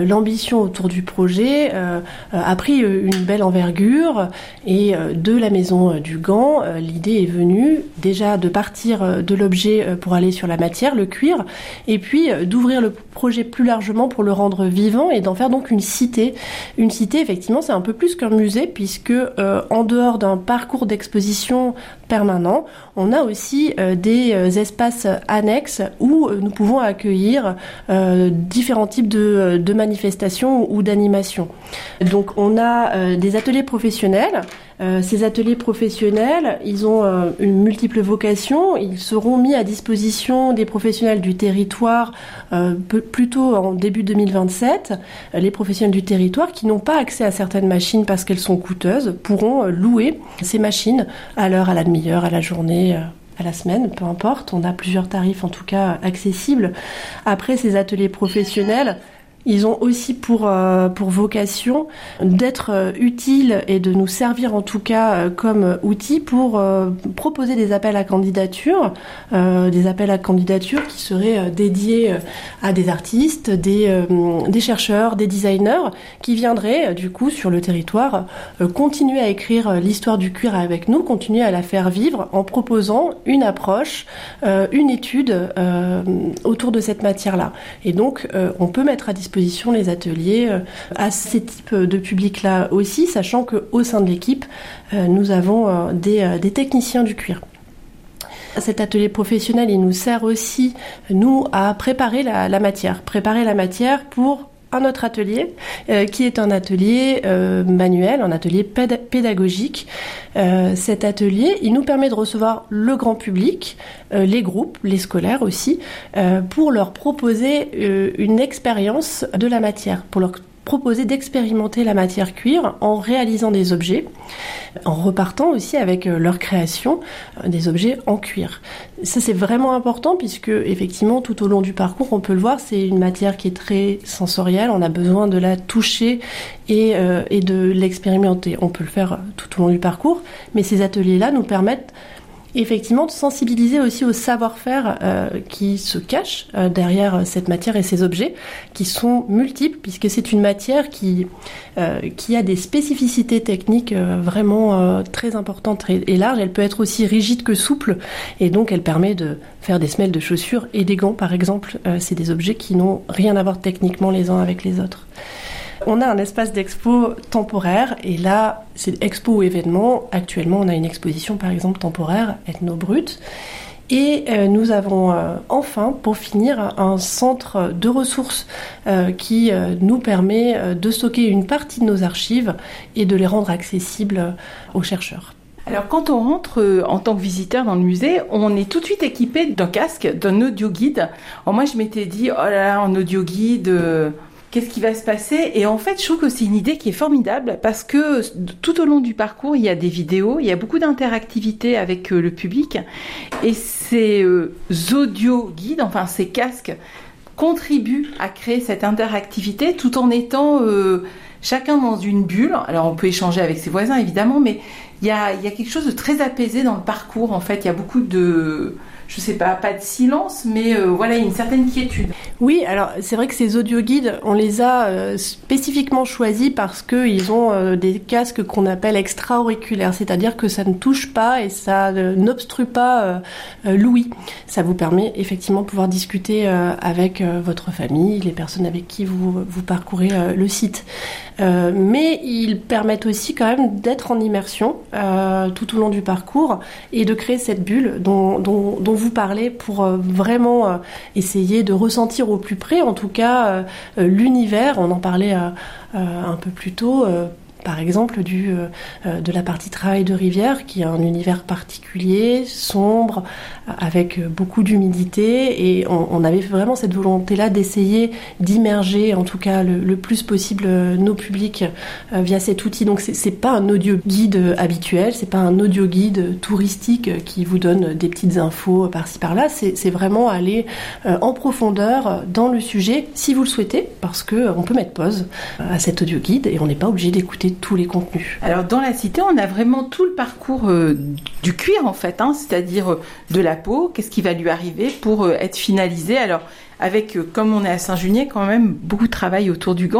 L'ambition autour du projet a pris une belle envergure et de la maison du Gant, l'idée est venue déjà de partir de l'objet pour aller sur la matière, le cuir, et puis d'ouvrir le projet plus largement pour le rendre vivant et d'en faire donc une cité. Une cité, effectivement, c'est un peu plus qu'un musée puisque en dehors d'un parcours d'exposition permanent, on a aussi des espaces annexes où nous pouvons accueillir différents types de manifestations ou d'animations. Donc on a des ateliers professionnels. Ces ateliers professionnels, ils ont une multiple vocation. Ils seront mis à disposition des professionnels du territoire plutôt en début 2027. Les professionnels du territoire qui n'ont pas accès à certaines machines parce qu'elles sont coûteuses pourront louer ces machines à l'heure, à la demi-heure, à la journée, à la semaine, peu importe. On a plusieurs tarifs en tout cas accessibles. Après ces ateliers professionnels, ils ont aussi pour vocation d'être utiles et de nous servir en tout cas comme outil pour proposer des appels à candidature qui seraient dédiés à des artistes, des chercheurs, des designers qui viendraient du coup sur le territoire continuer à écrire l'histoire du cuir avec nous, continuer à la faire vivre en proposant une approche, une étude autour de cette matière-là. Et donc on peut mettre à disposition les ateliers à ces types de publics-là aussi, sachant qu'au sein de l'équipe, nous avons des techniciens du cuir. Cet atelier professionnel, il nous sert aussi, nous, à préparer la matière pour un autre atelier qui est un atelier manuel, un atelier pédagogique. Cet atelier, il nous permet de recevoir le grand public, les groupes, les scolaires aussi, pour leur proposer une expérience de la matière, pour leur proposer d'expérimenter la matière cuir en réalisant des objets, en repartant aussi avec leur création des objets en cuir. Ça, c'est vraiment important puisque, effectivement, tout au long du parcours, on peut le voir, c'est une matière qui est très sensorielle. On a besoin de la toucher et de l'expérimenter. On peut le faire tout au long du parcours, mais ces ateliers-là nous permettent effectivement de sensibiliser aussi au savoir-faire qui se cache derrière cette matière et ces objets qui sont multiples puisque c'est une matière qui a des spécificités techniques vraiment très importantes et larges. Elle peut être aussi rigide que souple et donc elle permet de faire des semelles de chaussures et des gants par exemple. C'est des objets qui n'ont rien à voir techniquement les uns avec les autres. On a un espace d'expo temporaire et là, c'est expo ou événement. Actuellement, on a une exposition, par exemple, temporaire, Ethno-Brut. Et nous avons enfin, pour finir, un centre de ressources qui nous permet de stocker une partie de nos archives et de les rendre accessibles aux chercheurs. Alors quand on rentre en tant que visiteur dans le musée, on est tout de suite équipé d'un casque, d'un audio guide. Alors moi, je m'étais dit, oh là là, un audio guide... Qu'est-ce qui va se passer ? Et en fait, je trouve que c'est une idée qui est formidable parce que tout au long du parcours, il y a des vidéos, il y a beaucoup d'interactivité avec le public. Et ces audio guides, enfin ces casques, contribuent à créer cette interactivité tout en étant chacun dans une bulle. Alors on peut échanger avec ses voisins évidemment, mais il y a quelque chose de très apaisé dans le parcours. En fait, il y a beaucoup de... je sais pas de silence, mais voilà, une certaine quiétude. Oui, alors c'est vrai que ces audio-guides, on les a spécifiquement choisis parce qu'ils ont des casques qu'on appelle extra-auriculaires, c'est-à-dire que ça ne touche pas et ça n'obstrue pas l'ouïe. Ça vous permet effectivement de pouvoir discuter avec votre famille, les personnes avec qui vous parcourez le site. Mais ils permettent aussi quand même d'être en immersion tout au long du parcours et de créer cette bulle dont vous parlez pour vraiment essayer de ressentir au plus près, en tout cas, l'univers. On en parlait un peu plus tôt. Par exemple, de la partie travail de rivière, qui est un univers particulier, sombre, avec beaucoup d'humidité. Et on avait vraiment cette volonté-là d'essayer d'immerger, en tout cas le plus possible, nos publics via cet outil. Donc c'est pas un audio guide habituel, c'est pas un audio guide touristique qui vous donne des petites infos par-ci par-là. C'est vraiment aller en profondeur dans le sujet, si vous le souhaitez, parce qu'on peut mettre pause à cet audio guide et on n'est pas obligé d'écouter tous les contenus. Alors dans la cité, on a vraiment tout le parcours du cuir en fait, c'est-à-dire de la peau, qu'est-ce qui va lui arriver pour être finalisé. Alors avec, comme on est à Saint-Junien, quand même beaucoup de travail autour du gant.